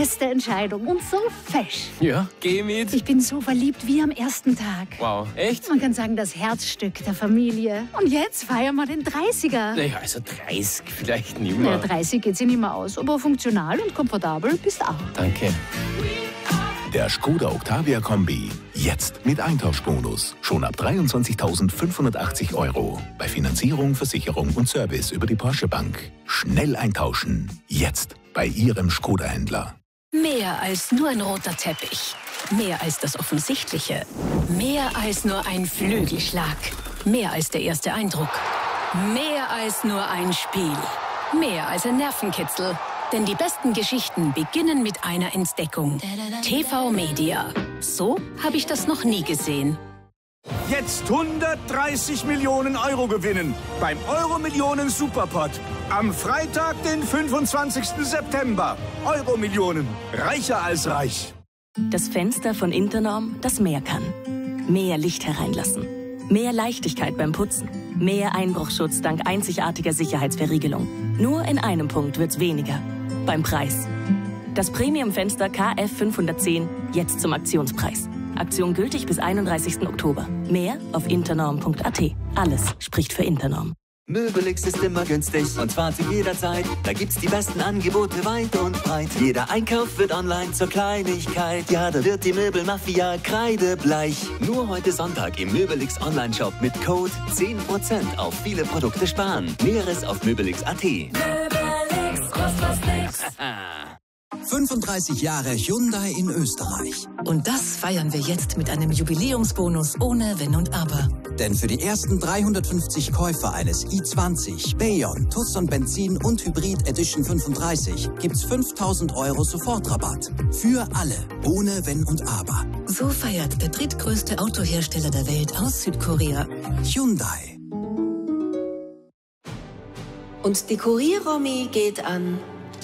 beste Entscheidung und so fesch. Ja, geh mit. Ich bin so verliebt wie am ersten Tag. Wow, echt? Man kann sagen, das Herzstück der Familie. Und jetzt feiern wir den 30er. Naja, also 30 vielleicht nicht Ja, mehr. 30 geht sich nicht mehr aus, aber funktional und komfortabel bist auch. Danke. Der Skoda Octavia Kombi. Jetzt mit Eintauschbonus. Schon ab 23.580 €. Bei Finanzierung, Versicherung und Service über die Porsche Bank. Schnell eintauschen. Jetzt bei Ihrem Skoda-Händler. Mehr als nur ein roter Teppich. Mehr als das Offensichtliche. Mehr als nur ein Flügelschlag. Mehr als der erste Eindruck. Mehr als nur ein Spiel. Mehr als ein Nervenkitzel. Denn die besten Geschichten beginnen mit einer Entdeckung. TV Media. So habe ich das noch nie gesehen. Jetzt 130 Millionen € gewinnen beim Euro-Millionen Superpot. Am Freitag, den 25. September. Euro-Millionen. Reicher als reich. Das Fenster von Internorm, das mehr kann. Mehr Licht hereinlassen. Mehr Leichtigkeit beim Putzen. Mehr Einbruchschutz dank einzigartiger Sicherheitsverriegelung. Nur in einem Punkt wird's weniger. Beim Preis. Das Premium-Fenster KF 510 jetzt zum Aktionspreis. Aktion gültig bis 31. Oktober. Mehr auf internorm.at. Alles spricht für Internorm. Möbelix ist immer günstig und zwar zu jeder Zeit. Da gibt's die besten Angebote weit und breit. Jeder Einkauf wird online zur Kleinigkeit. Ja, da wird die Möbelmafia kreidebleich. Nur heute Sonntag im Möbelix Online-Shop mit Code 10% auf viele Produkte sparen. Näheres auf möbelix.at. Möbelix, kostet was nix. 35 Jahre Hyundai in Österreich. Und das feiern wir jetzt mit einem Jubiläumsbonus ohne Wenn und Aber. Denn für die ersten 350 Käufer eines i20, Bayon, Tucson Benzin und Hybrid Edition 35 gibt's 5.000 € Sofortrabatt. Für alle, ohne Wenn und Aber. So feiert der drittgrößte Autohersteller der Welt aus Südkorea. Hyundai. Und die Kurier-Romy geht an.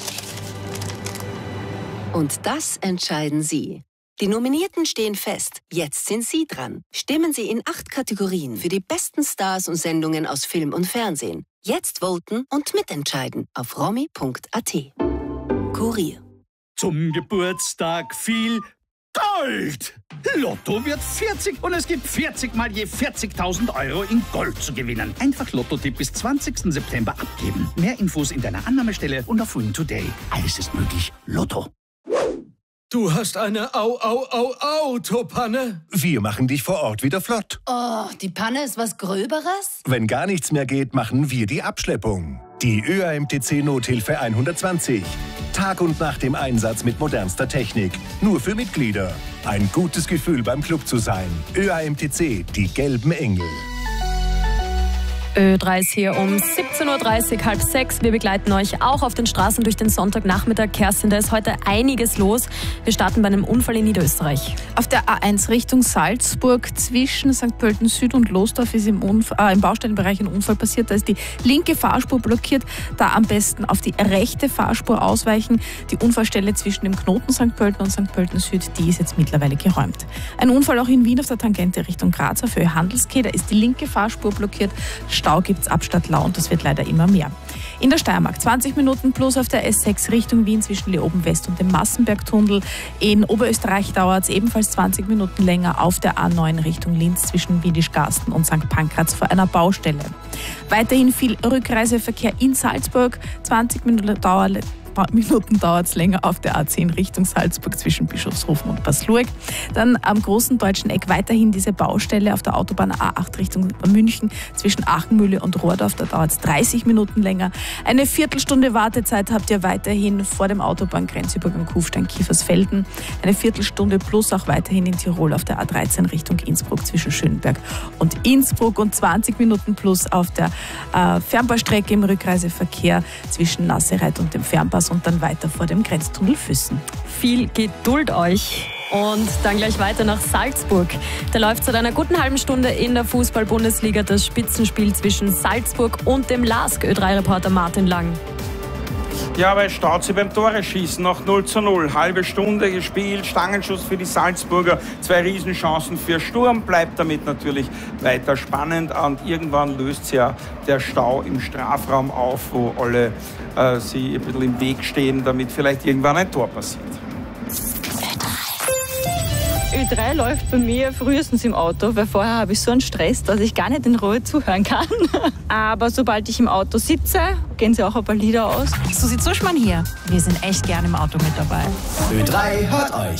Und das entscheiden Sie. Die Nominierten stehen fest. Jetzt sind Sie dran. Stimmen Sie in 8 Kategorien für die besten Stars und Sendungen aus Film und Fernsehen. Jetzt voten und mitentscheiden auf romy.at. Kurier. Zum Geburtstag viel Gold! Lotto wird 40 und es gibt 40 mal je 40.000 € in Gold zu gewinnen. Einfach Lotto-Tipp bis 20. September abgeben. Mehr Infos in deiner Annahmestelle und auf Win Today. Alles ist möglich. Lotto. Du hast eine Autopanne. Wir machen dich vor Ort wieder flott. Oh, die Panne ist was Gröberes? Wenn gar nichts mehr geht, machen wir die Abschleppung. Die ÖAMTC Nothilfe 120. Tag und Nacht im Einsatz mit modernster Technik. Nur für Mitglieder. Ein gutes Gefühl beim Club zu sein. ÖAMTC, die gelben Engel. Ö3 ist hier um 17.30 Uhr, halb 6. Wir begleiten euch auch auf den Straßen durch den Sonntagnachmittag. Kerstin, da ist heute einiges los. Wir starten bei einem Unfall in Niederösterreich. Auf der A1 Richtung Salzburg zwischen St. Pölten Süd und Losdorf ist im Baustellenbereich ein Unfall passiert. Da ist die linke Fahrspur blockiert. Da am besten auf die rechte Fahrspur ausweichen. Die Unfallstelle zwischen dem Knoten St. Pölten und St. Pölten Süd, die ist jetzt mittlerweile geräumt. Ein Unfall auch in Wien auf der Tangente Richtung Graz auf Höhe Handelsquai. Da ist die linke Fahrspur blockiert. Stau gibt es ab Stadtlau und das wird leider immer mehr. In der Steiermark 20 Minuten plus auf der S6 Richtung Wien zwischen Leoben West und dem Massenbergtunnel. In Oberösterreich dauert es ebenfalls 20 Minuten länger auf der A9 Richtung Linz zwischen Wiedisch-Garsten und St. Pankraz vor einer Baustelle. Weiterhin viel Rückreiseverkehr in Salzburg. 20 Minuten dauert es länger auf der A10 Richtung Salzburg zwischen Bischofshofen und Baslurg. Dann am großen deutschen Eck weiterhin diese Baustelle auf der Autobahn A8 Richtung München zwischen Achenmühle und Rohrdorf. Da dauert es 30 Minuten länger. Eine Viertelstunde Wartezeit habt ihr weiterhin vor dem Autobahngrenzübergang Kufstein-Kiefersfelden. Eine Viertelstunde plus auch weiterhin in Tirol auf der A13 Richtung Innsbruck zwischen Schönberg und Innsbruck und 20 Minuten plus auf der Fernbahnstrecke im Rückreiseverkehr zwischen Nassereit und dem Fernpass und dann weiter vor dem Grenztunnel Füssen. Viel Geduld euch. Und dann gleich weiter nach Salzburg. Da läuft seit einer guten halben Stunde in der Fußball-Bundesliga das Spitzenspiel zwischen Salzburg und dem LASK. Ö3-Reporter Martin Lang. Ja, aber es staut sich beim Tore-Schießen nach 0:0. Halbe Stunde gespielt, Stangenschuss für die Salzburger, 2 Riesenchancen für Sturm. Bleibt damit natürlich weiter spannend. Und irgendwann löst sich ja der Stau im Strafraum auf, wo alle sie ein bisschen im Weg stehen, damit vielleicht irgendwann ein Tor passiert. Ö3 läuft bei mir frühestens im Auto, weil vorher habe ich so einen Stress, dass ich gar nicht in Ruhe zuhören kann. Aber sobald ich im Auto sitze, gehen sie auch ein paar Lieder aus. Susi Zuschmann hier. Wir sind echt gern im Auto mit dabei. Ö3 hört euch.